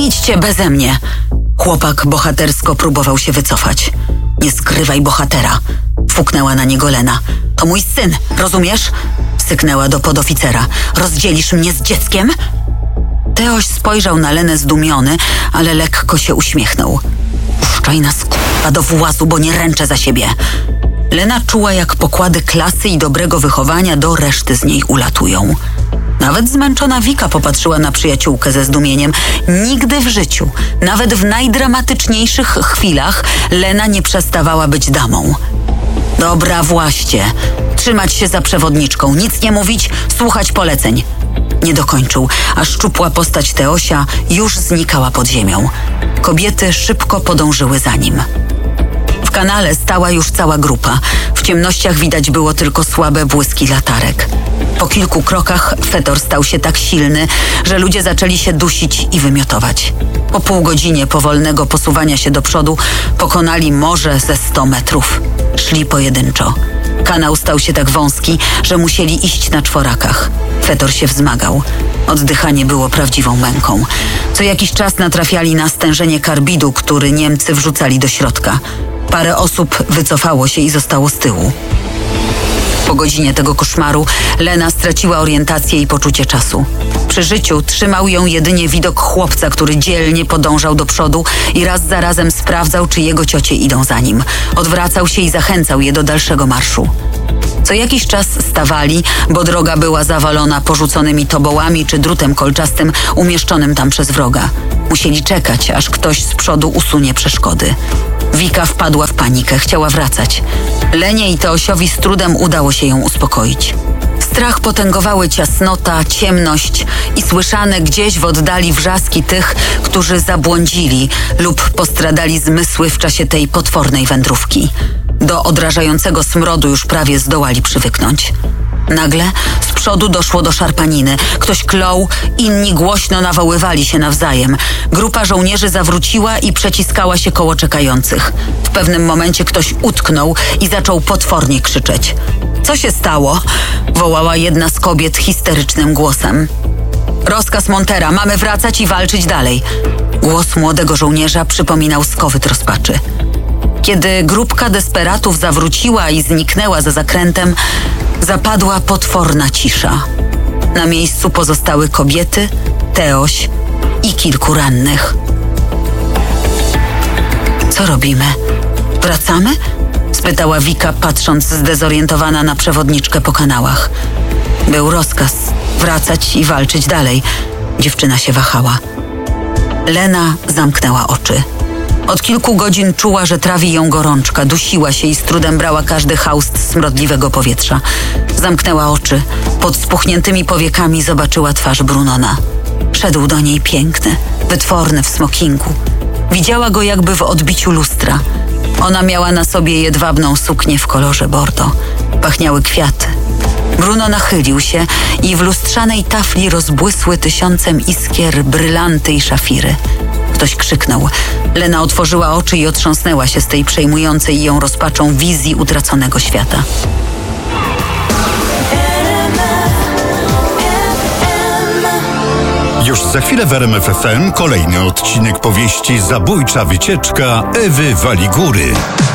Idźcie beze mnie. Chłopak bohatersko próbował się wycofać. Nie skrywaj bohatera. Fuknęła na niego Lena. To mój syn, rozumiesz? Syknęła do podoficera. Rozdzielisz mnie z dzieckiem? Teoś spojrzał na Lenę zdumiony, ale lekko się uśmiechnął. Puszczaj nas k***a do włazu, bo nie ręczę za siebie. Lena czuła, jak pokłady klasy i dobrego wychowania do reszty z niej ulatują. Nawet zmęczona Wika popatrzyła na przyjaciółkę ze zdumieniem. Nigdy w życiu, nawet w najdramatyczniejszych chwilach, Lena nie przestawała być damą. Dobra, właśnie. Trzymać się za przewodniczką, nic nie mówić, słuchać poleceń. Nie dokończył, a szczupła postać Teosia już znikała pod ziemią. Kobiety szybko podążyły za nim. W kanale stała już cała grupa. W ciemnościach widać było tylko słabe błyski latarek. Po kilku krokach fetor stał się tak silny, że ludzie zaczęli się dusić i wymiotować. Po pół godzinie powolnego posuwania się do przodu pokonali może ze 100 metrów. Szli pojedynczo. Kanał stał się tak wąski, że musieli iść na czworakach. Fetor się wzmagał. Oddychanie było prawdziwą męką. Co jakiś czas natrafiali na stężenie karbidu, który Niemcy wrzucali do środka. Parę osób wycofało się i zostało z tyłu. Po godzinie tego koszmaru Lena straciła orientację i poczucie czasu. Przy życiu trzymał ją jedynie widok chłopca, który dzielnie podążał do przodu i raz za razem sprawdzał, czy jego ciocie idą za nim. Odwracał się i zachęcał je do dalszego marszu. Co jakiś czas stawali, bo droga była zawalona porzuconymi tobołami czy drutem kolczastym umieszczonym tam przez wroga. Musieli czekać, aż ktoś z przodu usunie przeszkody. Wika wpadła w panikę, chciała wracać. Lenie i Teosiowi z trudem udało się ją uspokoić. Strach potęgowały ciasnota, ciemność i słyszane gdzieś w oddali wrzaski tych, którzy zabłądzili lub postradali zmysły w czasie tej potwornej wędrówki. Do odrażającego smrodu już prawie zdołali przywyknąć. Nagle z przodu doszło do szarpaniny. Ktoś klął, inni głośno nawoływali się nawzajem. Grupa żołnierzy zawróciła i przeciskała się koło czekających. W pewnym momencie ktoś utknął i zaczął potwornie krzyczeć. Co się stało? Wołała jedna z kobiet histerycznym głosem. Rozkaz Montera, mamy wracać i walczyć dalej. Głos młodego żołnierza przypominał skowyt rozpaczy. Kiedy grupka desperatów zawróciła i zniknęła za zakrętem, zapadła potworna cisza. Na miejscu pozostały kobiety, Teoś i kilku rannych. Co robimy? Wracamy? Spytała Wika, patrząc zdezorientowana na przewodniczkę po kanałach. Był rozkaz wracać i walczyć dalej. Dziewczyna się wahała. Lena zamknęła oczy. Od kilku godzin czuła, że trawi ją gorączka, dusiła się i z trudem brała każdy haust smrodliwego powietrza. Zamknęła oczy. Pod spuchniętymi powiekami zobaczyła twarz Brunona. Szedł do niej piękny, wytworny w smokingu. Widziała go jakby w odbiciu lustra. Ona miała na sobie jedwabną suknię w kolorze bordo. Pachniały kwiaty. Bruno nachylił się i w lustrzanej tafli rozbłysły tysiącem iskier brylanty i szafiry. Ktoś krzyknął. Lena otworzyła oczy i otrząsnęła się z tej przejmującej ją rozpaczą wizji utraconego świata. Już za chwilę w RMF FM kolejny odcinek powieści Zabójcza wycieczka Ewy Waligury.